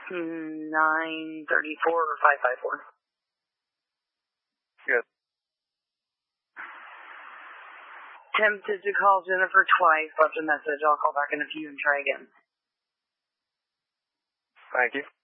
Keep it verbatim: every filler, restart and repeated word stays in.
nine thirty-four or five five four. Good. Attempted to call Jennifer twice, left a message. I'll call back in a few and try again. Thank you.